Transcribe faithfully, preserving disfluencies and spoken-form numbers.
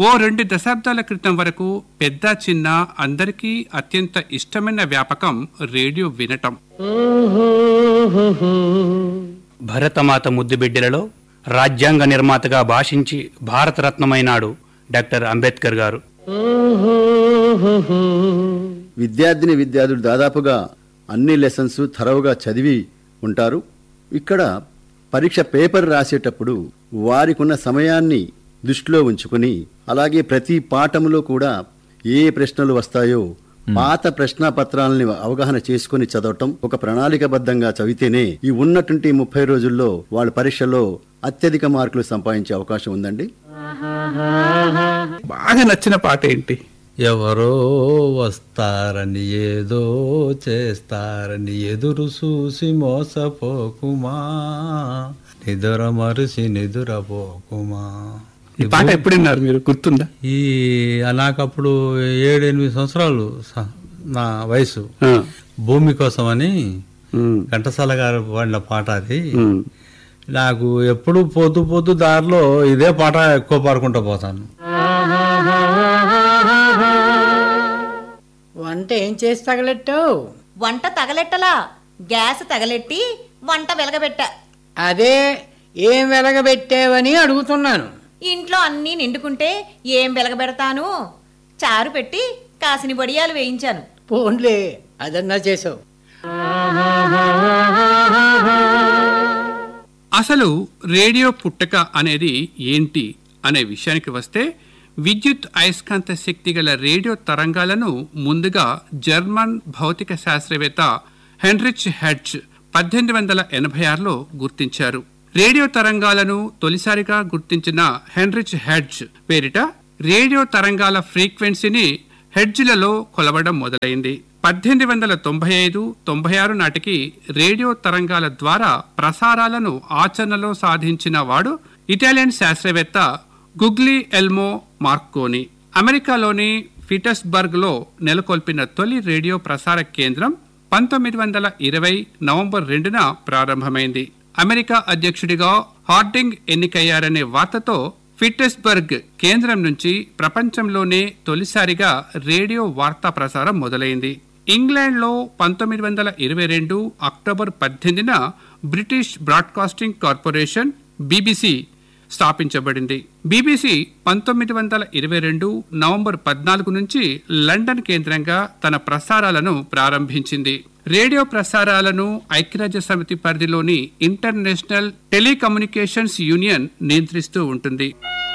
ఓ రెండు దశాబ్దాల క్రితం వరకు పెద్ద చిన్న అందరికీ అత్యంత ఇష్టమైన వ్యాపకం రేడియో వినటం. భరతమాత ముద్దుబిడ్డలలో రాజ్యాంగ నిర్మాతగా భాషించి భారతరత్నమైనాడు డాక్టర్ అంబేద్కర్ గారు. విద్యార్థిని విద్యార్థులు దాదాపుగా అన్ని లెసన్స్ థరోగా చదివి ఉంటారు. ఇక్కడ పరీక్ష పేపర్ రాసేటప్పుడు వారికున్న సమయాన్ని దృష్టిలో ఉంచుకుని, అలాగే ప్రతి పాఠంలో కూడా ఏ ప్రశ్నలు వస్తాయో పాత ప్రశ్న పత్రాలని అవగాహన చేసుకుని చదవటం, ఒక ప్రణాళికబద్ధంగా చదివితేనే ఈ ఉన్నటువంటి ముప్పై రోజుల్లో వాళ్ళ పరీక్షలో అత్యధిక మార్కులు సంపాదించే అవకాశం ఉందండి. బాగా నచ్చిన పాట ఏంటి? ఎవరో వస్తారని ఏదో చేస్తారని ఎదురు చూసి మోసపోకుమా, నిదుర మరిసి నిదురపోకుమా. ఈ పాట ఎప్పుడున్నారు మీరు, గుర్తుందా? ఈ నాకప్పుడు ఏడెనిమిది సంవత్సరాలు నా వయసు. భూమి కోసం అని ఘంటసాల గారు పాడిన పాట అది. నాకు ఎప్పుడు పోతూ పోతూ దారిలో ఇదే పాట ఎక్కువ పాడుకుంటూ పోతాను. వంట ఏం చేసి తగలెట్టావు? వంట తగలెట్టలా, గ్యాస్ తగలెట్టి వంట వెలగబెట్టా. అదే ఏం వెలగబెట్టావని అడుగుతున్నాను. ఇంట్లో అన్నీ నిండుకుంటే ఏం వెలగబెడతాను? చారు పెట్టి కాసిని వడియాలు వేయించాను. పోన్లే, అదన్నా చేసావు. అసలు రేడియో పుట్టక అనేది ఏంటి అనే విషయానికి వస్తే, విద్యుత్ అయస్కాంత శక్తి గల రేడియో తరంగాలను ముందుగా జర్మన్ భౌతిక శాస్త్రవేత్త హెన్రిచ్ హెర్ట్జ్ పద్దెనిమిది వందల ఎనభై ఆరులో గుర్తించారు. రేడియో తరంగాలను తొలిసారిగా గుర్తించిన హెన్రిచ్ హెర్ట్జ్ పేరిట రేడియో తరంగాల ఫ్రీక్వెన్సీని హెర్ట్జ్లలో కొలవడం మొదలైంది. పద్దెనిమిది వందల తొంభై ఐదు తొంభై ఆరు నాటికి రేడియో తరంగాల ద్వారా ప్రసారాలను ఆచరణలో సాధించిన వాడు ఇటాలియన్ శాస్త్రవేత్త గుగ్లీ ఎల్మో మార్కోని. అమెరికాలోని పీటర్స్బర్గ్ లో నెలకొల్పిన తొలి రేడియో ప్రసార కేంద్రం పంతొమ్మిది వందల ఇరవై నవంబర్ రెండున ప్రారంభమైంది. అమెరికా అధ్యక్షుడిగా హార్డింగ్ ఎన్నికయ్యారనే వార్తతో పీటర్స్బర్గ్ కేంద్రం నుంచి ప్రపంచంలోనే తొలిసారిగా రేడియో వార్తా ప్రసారం మొదలైంది. ఇంగ్లాండ్లో పంతొమ్మిది వందల ఇరవై రెండు అక్టోబర్ పద్దెనిమిదిన బ్రిటిష్ బ్రాడ్కాస్టింగ్ కార్పొరేషన్ బీబీసీ స్థాపించబడింది. బీబీసీ పంతొమ్మిది వందల ఇరవై రెండు నవంబర్ పద్నాలుగు నుంచి లండన్ కేంద్రంగా తన ప్రసారాలను ప్రారంభించింది. రేడియో ప్రసారాలను ఐక్యరాజ్య సమితి పరిధిలోని ఇంటర్నేషనల్ టెలికమ్యూనికేషన్స్ యూనియన్ నియంత్రిస్తూ ఉంటుంది.